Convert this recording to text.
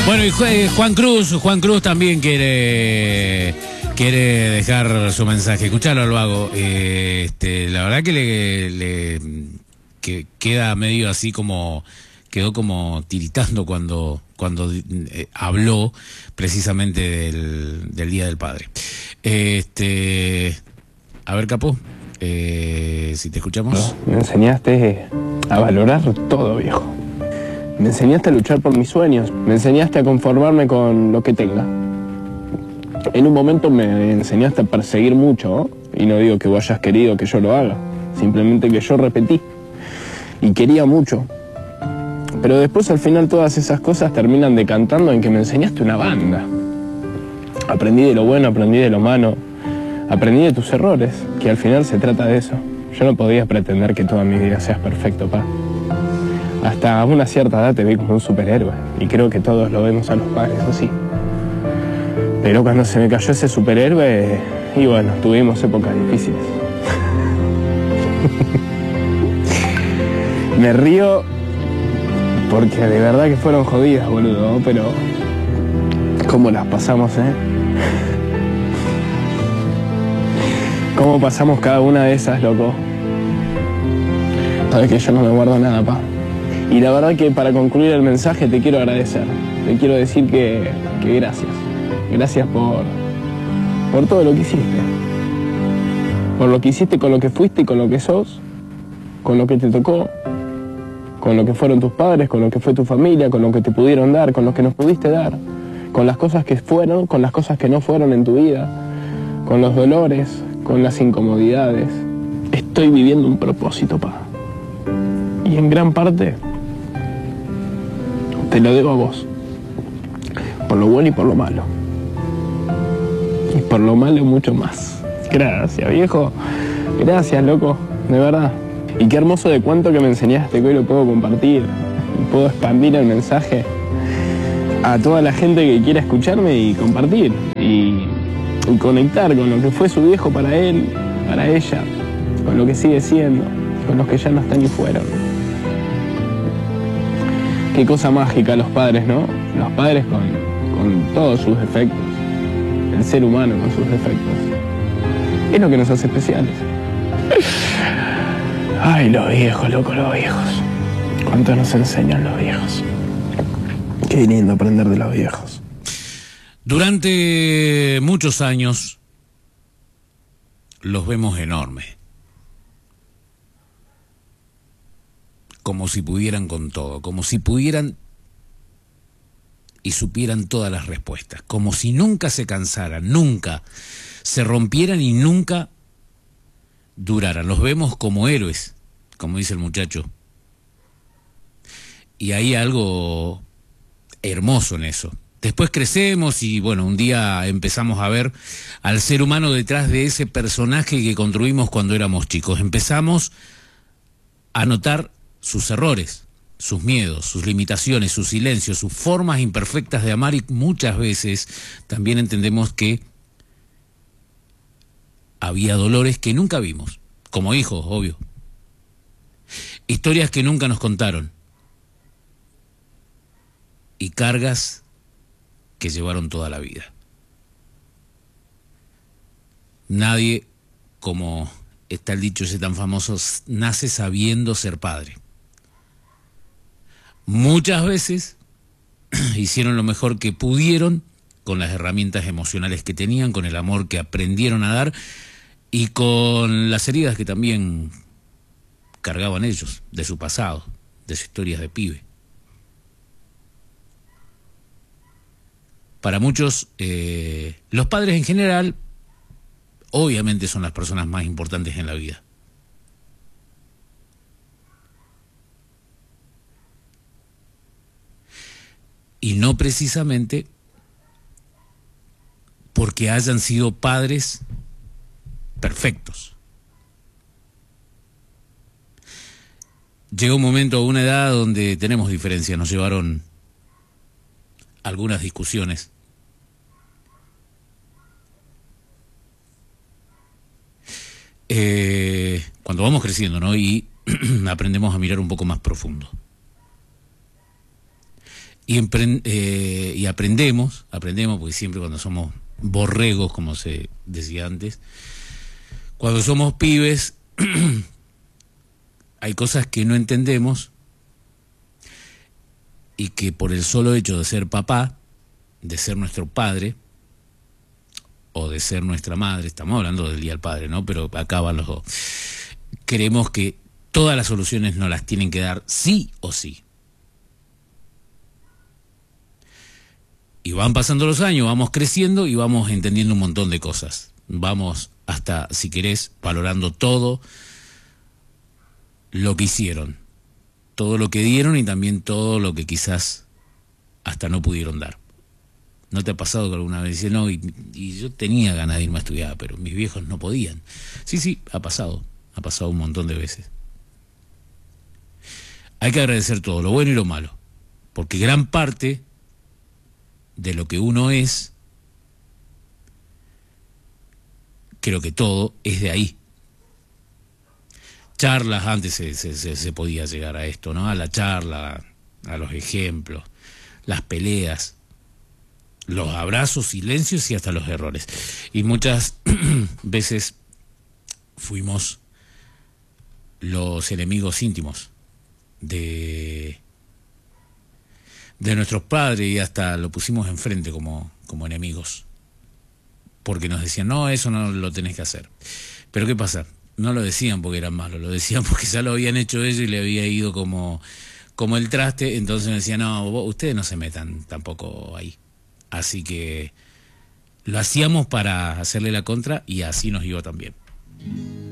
Bueno, y Juan Cruz también quiere dejar su mensaje. Escuchalo, lo hago. La verdad que queda medio así como, quedó como tiritando cuando habló precisamente del Día del Padre. A ver, Capo, si te escuchamos. Me enseñaste a valorar todo, viejo. Me enseñaste a luchar por mis sueños. Me enseñaste a conformarme con lo que tenga. En un momento me enseñaste a perseguir mucho, ¿no? Y no digo que vos hayas querido que yo lo haga. Simplemente que yo repetí. Y quería mucho. Pero después al final todas esas cosas terminan decantando en que me enseñaste una banda. Aprendí de lo bueno, aprendí de lo malo. Aprendí de tus errores, que al final se trata de eso. Yo no podía pretender que toda mi vida seas perfecto, pa. Hasta una cierta edad te vi como un superhéroe, y creo que todos lo vemos a los padres así. Pero cuando se me cayó ese superhéroe, y bueno, tuvimos épocas difíciles. Me río porque de verdad que fueron jodidas, boludo, pero cómo las pasamos, cómo pasamos cada una de esas, loco. Sabes que yo no me guardo nada, pa. Y la verdad que para concluir el mensaje te quiero agradecer. Te quiero decir que gracias. Gracias por todo lo que hiciste. Por lo que hiciste con lo que fuiste y con lo que sos. Con lo que te tocó. Con lo que fueron tus padres, con lo que fue tu familia, con lo que te pudieron dar, con lo que nos pudiste dar. Con las cosas que fueron, con las cosas que no fueron en tu vida. Con los dolores, con las incomodidades. Estoy viviendo un propósito, pa. Y en gran parte te lo debo a vos. Por lo bueno y por lo malo. Y por lo malo mucho más. Gracias, viejo. Gracias, loco. De verdad. Y qué hermoso de cuánto que me enseñaste, que hoy lo puedo compartir. Y puedo expandir el mensaje a toda la gente que quiera escucharme y compartir. Y conectar con lo que fue su viejo para él, para ella. Con lo que sigue siendo. Con los que ya no están ni fueron. Qué cosa mágica los padres, ¿no? Los padres con todos sus defectos. El ser humano con sus defectos. Es lo que nos hace especiales. Ay, los viejos, loco, los viejos. Cuánto nos enseñan los viejos. Qué lindo aprender de los viejos. Durante muchos años los vemos enormes. Como si pudieran con todo, como si pudieran y supieran todas las respuestas, como si nunca se cansaran, nunca se rompieran y nunca duraran. Los vemos como héroes, como dice el muchacho. Y hay algo hermoso en eso. Después crecemos y bueno, un día empezamos a ver al ser humano detrás de ese personaje que construimos cuando éramos chicos. Empezamos a notar sus errores, sus miedos, sus limitaciones, sus silencios, sus formas imperfectas de amar, y muchas veces también entendemos que había dolores que nunca vimos, como hijos, obvio. Historias que nunca nos contaron. Y cargas que llevaron toda la vida. Nadie, como está el dicho ese tan famoso, nace sabiendo ser padre. Muchas veces hicieron lo mejor que pudieron con las herramientas emocionales que tenían, con el amor que aprendieron a dar y con las heridas que también cargaban ellos de su pasado, de sus historias de pibe. Para muchos, los padres en general, obviamente son las personas más importantes en la vida. Y no precisamente porque hayan sido padres perfectos. Llega un momento, una edad donde tenemos diferencias, nos llevaron algunas discusiones. Cuando vamos creciendo, ¿no? Y aprendemos a mirar un poco más profundo. y aprendemos, porque siempre cuando somos borregos, como se decía antes, cuando somos pibes, hay cosas que no entendemos y que por el solo hecho de ser papá, de ser nuestro padre, o de ser nuestra madre, estamos hablando del Día del Padre, ¿no? Pero acá van los dos. Creemos que todas las soluciones nos las tienen que dar sí o sí. Y van pasando los años, vamos creciendo y vamos entendiendo un montón de cosas. Vamos hasta, si querés, valorando todo lo que hicieron, todo lo que dieron y también todo lo que quizás hasta no pudieron dar. ¿No te ha pasado que alguna vez dices, no, y yo tenía ganas de irme a estudiar, pero mis viejos no podían? Sí, ha pasado un montón de veces. Hay que agradecer todo, lo bueno y lo malo, porque gran parte de lo que uno es, creo que todo es de ahí. Charlas, antes se podía llegar a esto, ¿no? A la charla, a los ejemplos, las peleas, los abrazos, silencios y hasta los errores. Y muchas veces fuimos los enemigos íntimos de nuestros padres y hasta lo pusimos enfrente como enemigos. Porque nos decían, no, eso no lo tenés que hacer. Pero ¿qué pasa? No lo decían porque eran malos, lo decían porque ya lo habían hecho ellos y le había ido como el traste. Entonces me decían, no, ustedes no se metan tampoco ahí. Así que lo hacíamos para hacerle la contra y así nos iba también.